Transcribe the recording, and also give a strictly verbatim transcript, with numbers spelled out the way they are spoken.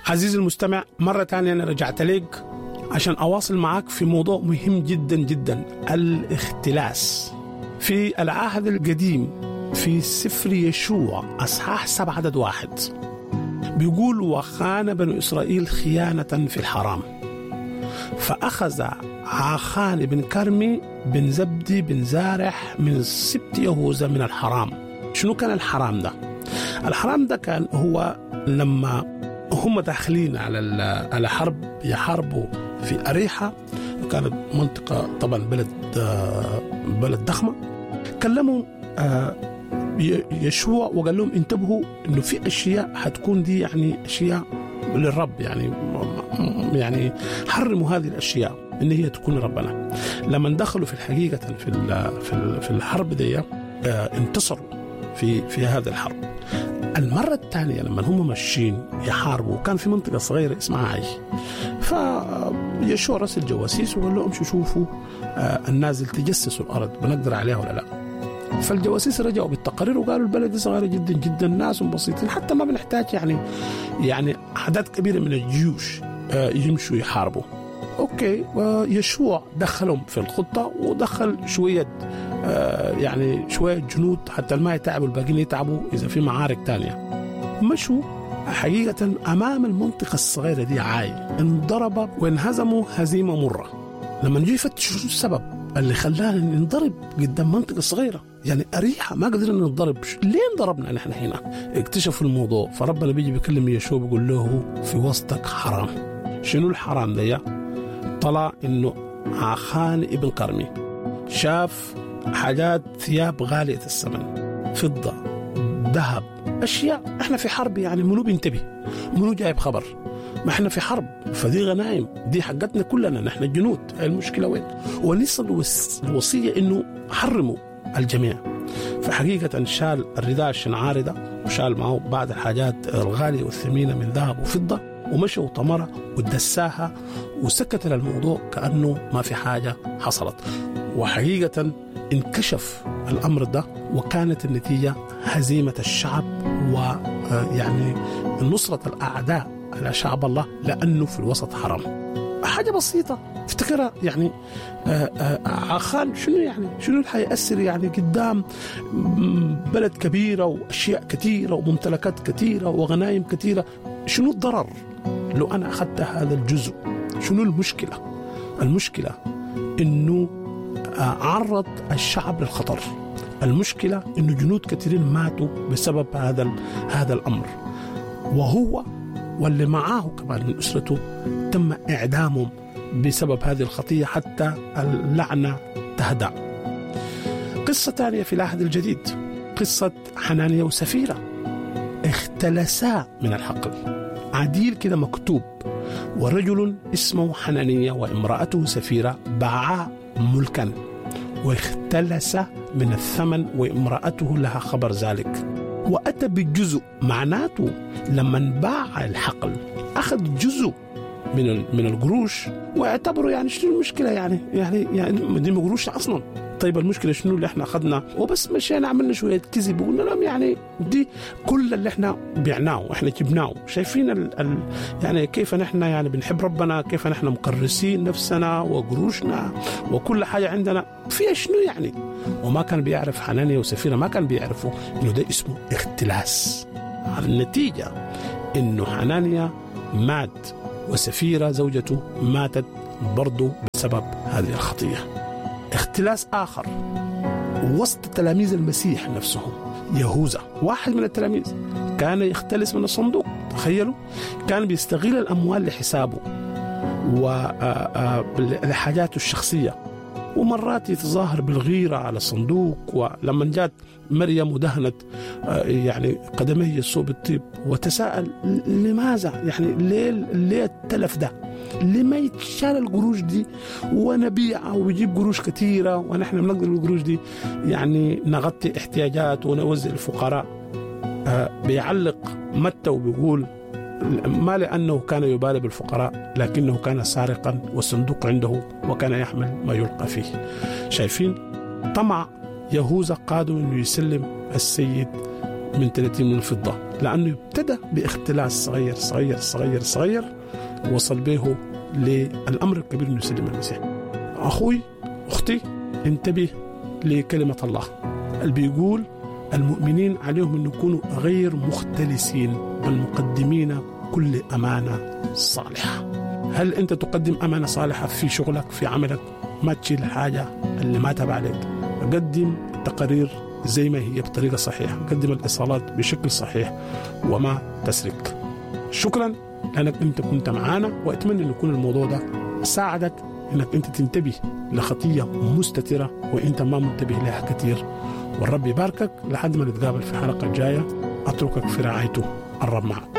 عزيزي المستمع، مرة تانية أنا رجعت لك عشان أواصل معك في موضوع مهم جدا جدا، الاختلاس. في العهد القديم في سفر يشوع أصحاح سبعة عدد واحد بيقول: وخان بنو إسرائيل خيانة في الحرام، فأخذ عاخان بن كرمي بن زبدي بن زارح من سبط يهوذا من الحرام. شنو كان الحرام ده؟ الحرام ده كان هو لما هم داخلين على على حرب يحاربوا في أريحة، وكانت منطقة طبعا بلد بلد ضخمة. كلموا يشوع وقال لهم انتبهوا إنه في أشياء حتكون دي يعني أشياء للرب، يعني يعني حرموا هذه الأشياء إن هي تكون ربنا. لما دخلوا في الحقيقة في في في الحرب دي انتصروا في في هذا الحرب. المرة الثانية لما هم ماشيين يحاربوا كان في منطقة صغيرة اسمها عي، فيشوع رسل جواسيس وقال لهم شو شوفوا النازل تجسسوا الأرض بنقدر عليها ولا لا. فالجواسيس رجعوا بالتقارير وقالوا البلد صغيرة جدا جدا، ناس بسيطين، حتى ما بنحتاج يعني يعني أعداد كبيرة من الجيوش يمشوا يحاربوا. أوكي، ويشوع دخلهم في الخطة ودخل شوية يعني شوية جنود حتى ما يتعبوا الباقيين يتعبوا إذا في معارك تانية. مشوا حقيقة أمام المنطقة الصغيرة دي عاي، انضربوا وانهزموا هزيمة مرة. لما نجي يفتشوا شو السبب اللي خلانا ننضرب قدام منطقة صغيرة، يعني أريحة ما قدرنا نضرب، ليه انضربنا نحن هنا؟ اكتشفوا الموضوع، فربنا بيجي بيكلم يشوع بيقول له في وسطك حرام. شنو الحرام ده؟ طلع إنه عاخان ابن كرمي شاف حاجات ثياب غالية الثمن، فضة، ذهب، أشياء. إحنا في حرب، يعني منو بينتبه؟ منو جايب خبر؟ ما إحنا في حرب، فدي غنائم، دي حقتنا كلنا نحن الجنود. المشكلة وين؟ ونصل الوصية إنه حرموا الجميع. فحقيقة شال الرداء الشنعاري ده وشال معه بعض الحاجات الغالية والثمينة من ذهب وفضة، ومشوا طمرة ودساها وسكت الموضوع كأنه ما في حاجة حصلت. وحقيقة انكشف الأمر ده، وكانت النتيجة هزيمة الشعب ويعني نصرة الأعداء على شعب الله، لأنه في الوسط حرام. حاجة بسيطة افتكرها يعني. عاخان شنو يعني شنو اللي حيأثر يعني قدام بلد كبيرة وأشياء كثيرة وممتلكات كثيرة وغنائم كثيرة؟ شنو الضرر لو أنا أخذت هذا الجزء؟ شنو المشكلة؟ المشكلة إنه عرض الشعب للخطر. المشكلة إنه جنود كثيرين ماتوا بسبب هذا هذا الأمر، وهو واللي معاه كمان من أسرته تم إعدامهم بسبب هذه الخطية حتى اللعنة تهدأ. قصة ثانية في العهد الجديد، قصة حنانيا وسفيرة، اختلسا من الحقل. عديل كده مكتوب: ورجل اسمه حنانيا وامرأته سفيرة باعا ملكا واختلس من الثمن وامرأته لها خبر ذلك، وأتى بالجزء. معناته لما باع الحقل أخذ جزء من من القروش واعتبروا يعني شنو المشكلة، يعني يعني يعني دي قروش أصلا. طيب المشكلة شنو اللي احنا أخذنا وبس مشينا عملنا شوية كذب وقلنا لهم يعني دي كل اللي احنا بعناه واحنا جبناه. شايفين ال ال يعني كيف نحن يعني بنحب ربنا، كيف نحن مكرسين نفسنا وقروشنا وكل حاجة عندنا فيها شنو يعني. وما كان بيعرف حنانيا وسفيرة، ما كان بيعرفوا إنه ده اسمه اختلاس. النتيجة إنه حنانيا مات وسفيرة زوجته ماتت برضو بسبب هذه الخطية. اختلاس آخر وسط تلاميذ المسيح نفسهم، يهوذا واحد من التلاميذ كان يختلس من الصندوق. تخيلوا، كان بيستغل الأموال لحسابه ولحاجاته الشخصية، ومرات يتظاهر بالغيرة على الصندوق. ولما جاءت مريم ودهنت يعني قدمي يسوع بالطيب وتساءل لماذا، يعني ليه ليه التلف ده، ليه ما يتشال القروش دي ونبيعها ويجيب قروش كثيرة ونحن بنقدر القروش دي يعني نغطي احتياجات ونوزع الفقراء. بيعلق متى وبيقول ما لأنه كان يبالي بالفقراء لكنه كان سارقا والصندوق عنده وكان يحمل ما يلقى فيه. شايفين طمع يهوذا قادوا أنه يسلم السيد من ثلاثين من الفضة لأنه ابتدى باختلاس صغير صغير صغير صغير وصل به للأمر الكبير أنه يسلم المسيح. أخوي أختي انتبه لكلمة الله اللي بيقول المؤمنين عليهم أن يكونوا غير مختلسين بل مقدمين كل أمانة صالحة. هل أنت تقدم أمانة صالحة في شغلك في عملك؟ ما تشيل حاجة اللي ما تبع عليك، قدم تقارير زي ما هي بطريقة صحيحة، قدم الاتصالات بشكل صحيح وما تسرق. شكرا لأنك أنت كنت معانا، وأتمنى أن يكون الموضوع ده ساعدك أنك أنت تنتبه لخطية مستترة وأنت ما منتبه لها كثير. والرب يباركك لحد ما نتقابل في حلقة جاية. أتركك في رعايته. الرب معك.